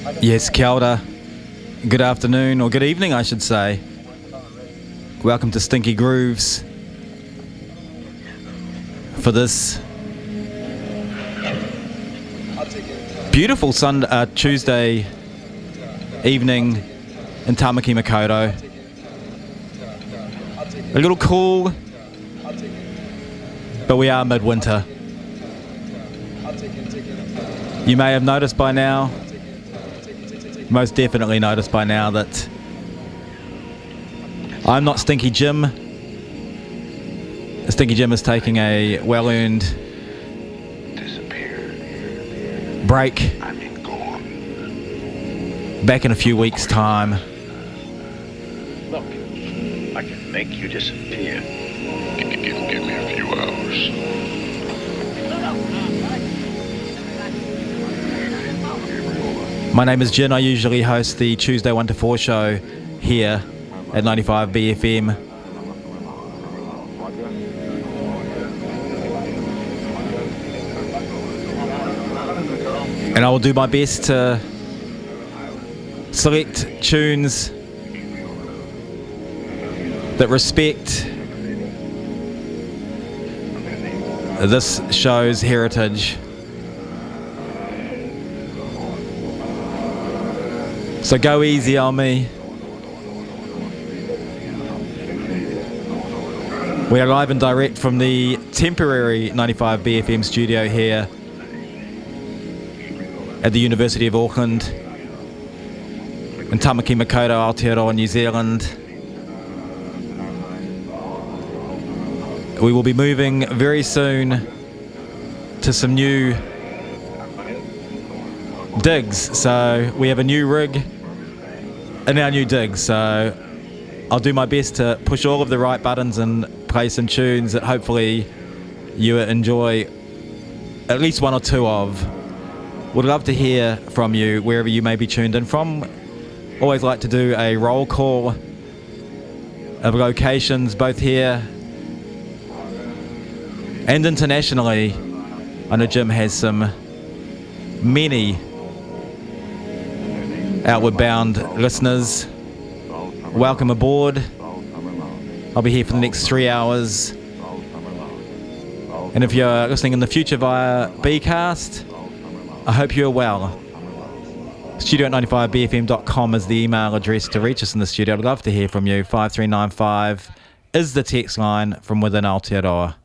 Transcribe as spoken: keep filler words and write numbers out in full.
Yes, kia ora. Good afternoon, or good evening, I should say. Welcome to Stinky Grooves for this beautiful Sunday, uh, Tuesday evening in Tamaki Makaurau. A little cool, but we are midwinter. You may have noticed by now, most definitely noticed by now, that I'm not Stinky Jim. Stinky Jim is taking a well-earned break. I mean, go on. Back in a few weeks' time. Look, I can make you disappear. Give, give, give me a few hours. My name is Jin. I usually host the Tuesday one to four show here at ninety-five B F M. And I will do my best to select tunes that respect this show's heritage. So go easy on me. We are live and direct from the temporary ninety-five B F M studio here at the University of Auckland in Tamaki Makaurau, Aotearoa, New Zealand. We will be moving very soon to some new digs. So we have a new rig in our new dig. So I'll do my best to push all of the right buttons and play some tunes that hopefully you enjoy at least one or two of. Would love to hear from you wherever you may be tuned in from. Always like to do a roll call of locations both here and internationally. I know Jim has some many outward bound listeners. Welcome aboard. I'll be here for the next three hours. And if you're listening in the future via Bcast, I hope you're well. studio at ninety-five b f m dot com is the email address to reach us in the studio. I'd love to hear from you. five three nine five is the text line from within Aotearoa.